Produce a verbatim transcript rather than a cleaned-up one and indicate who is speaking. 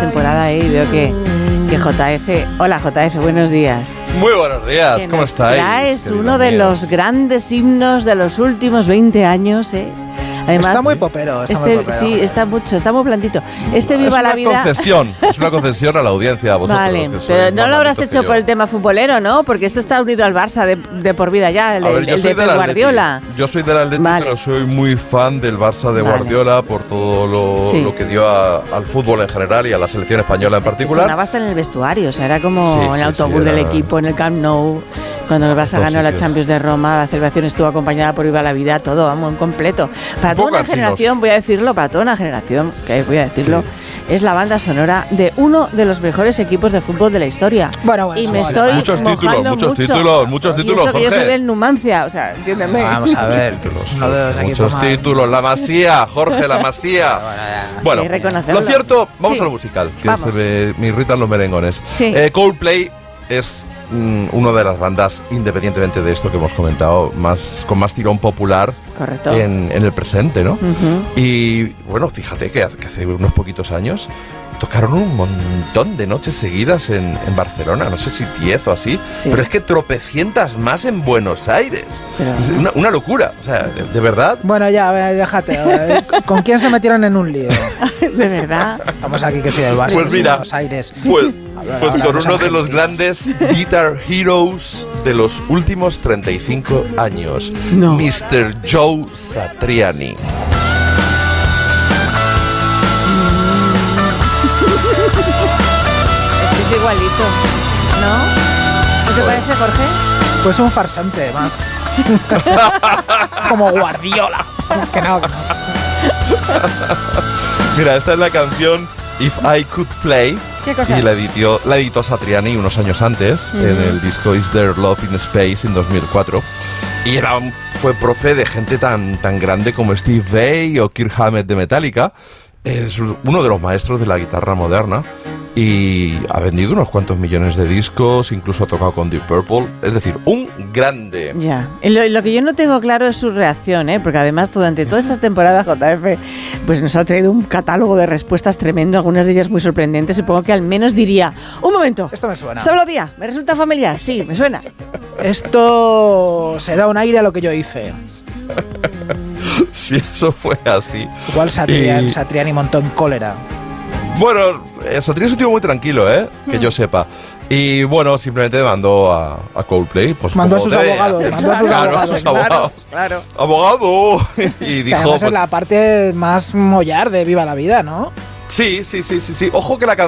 Speaker 1: temporada, ¿eh? Y veo que, que J F... Hola, J F, buenos días.
Speaker 2: Muy buenos días,
Speaker 1: que
Speaker 2: ¿cómo estáis?
Speaker 1: Es uno de míos. los grandes himnos de los últimos veinte años, ¿eh? Además,
Speaker 3: está muy popero, está
Speaker 1: este,
Speaker 3: muy popero.
Speaker 1: Sí, está mucho, está muy blandito. Este Viva la Vida...
Speaker 2: Es una concesión, es una concesión a la audiencia, a vosotros.
Speaker 1: Vale, pero no lo habrás hecho por el tema futbolero, ¿no? Porque esto está unido al Barça de, de por vida ya, el,
Speaker 2: a ver,
Speaker 1: el de Pep Guardiola.
Speaker 2: Yo soy del Atleti, vale. pero soy muy fan del Barça de vale. Guardiola por todo lo, sí. lo que dio a, al fútbol en general y a la selección española en particular.
Speaker 1: Sonaba hasta en el vestuario, o sea, era como
Speaker 2: sí,
Speaker 1: el
Speaker 2: sí,
Speaker 1: autobús
Speaker 2: sí,
Speaker 1: del
Speaker 2: era...
Speaker 1: equipo en el Camp Nou. Cuando el Barça ganó la Champions de Roma, la celebración estuvo acompañada por Viva la Vida, todo, vamos, en completo. Para toda una generación, voy a decirlo, para toda una generación, que voy a decirlo, sí. es la banda sonora de uno de los mejores equipos de fútbol de la historia.
Speaker 3: Bueno, bueno,
Speaker 1: y me
Speaker 3: bueno,
Speaker 1: estoy
Speaker 2: muchos títulos, muchos
Speaker 1: mucho.
Speaker 2: títulos, muchos títulos,
Speaker 1: y eso que
Speaker 2: Jorge.
Speaker 1: yo soy del Numancia, o sea, entiéndeme.
Speaker 3: Vamos a ver, uno de los
Speaker 2: muchos
Speaker 3: más...
Speaker 2: títulos, la Masía, Jorge, la Masía. Bueno, lo cierto, vamos sí. a lo musical, que
Speaker 1: vamos.
Speaker 2: se me, me irritan los merengones.
Speaker 1: Sí.
Speaker 2: Eh, Coldplay es mm, una de las bandas, independientemente de esto que hemos comentado, más con más tirón popular en, en el presente, ¿no?
Speaker 1: Uh-huh.
Speaker 2: Y bueno, fíjate que hace, que hace unos poquitos años tocaron un montón de noches seguidas en, en Barcelona, no sé si diez o así, sí. pero es que tropecientas más en Buenos Aires. Pero, es una, una locura, o sea, de, de verdad.
Speaker 3: Bueno, ya, déjate. ¿Con quién se metieron en un lío?
Speaker 1: De verdad.
Speaker 3: Estamos aquí que soy del Barça,
Speaker 2: pues mira,
Speaker 3: Buenos Aires.
Speaker 2: Pues, pues con uno de los grandes Guitar Heroes de los últimos treinta y cinco años,
Speaker 1: no.
Speaker 2: mister Joe Satriani.
Speaker 1: Es igualito, ¿no? ¿No te parece, Jorge?
Speaker 3: Pues un farsante más. Como Guardiola. Que no, que no.
Speaker 2: Mira, esta es la canción If I Could Play.
Speaker 1: ¿Qué cosa?
Speaker 2: Y la editó, la editó Satriani unos años antes, uh-huh. en el disco Is There Love in Space en dos mil cuatro. Y era un, fue profe de gente tan, tan grande como Steve Vai o Kirk Hammett de Metallica. Es uno de los maestros de la guitarra moderna y ha vendido unos cuantos millones de discos, incluso ha tocado con Deep Purple, es decir, un grande.
Speaker 1: Ya, lo, lo que yo no tengo claro es su reacción, ¿eh? Porque además durante todas estas temporadas J F pues nos ha traído un catálogo de respuestas tremendo, algunas de ellas muy sorprendentes. Supongo que al menos diría, un momento,
Speaker 3: esto me suena.
Speaker 1: Solo día, ¿me resulta familiar? Sí, me suena.
Speaker 3: Esto se da un aire a lo que yo hice.
Speaker 2: Si eso fue así.
Speaker 3: Igual Satriani,
Speaker 2: y...
Speaker 3: Satriani montó en cólera.
Speaker 2: Bueno, Satriani es un tío muy tranquilo, ¿eh? Que yo sepa. Y bueno, simplemente mandó a, a Coldplay. Pues
Speaker 3: mandó a sus debe, abogados.
Speaker 2: Hacer,
Speaker 3: mandó a sus
Speaker 2: claro,
Speaker 3: abogados.
Speaker 2: A sus abogados.
Speaker 1: Claro, claro.
Speaker 2: Abogado. Y dijo.
Speaker 3: Además
Speaker 2: pues,
Speaker 3: es la parte más mollar de Viva la Vida, ¿no?
Speaker 2: Sí, sí, sí, sí, sí. Ojo que la canción.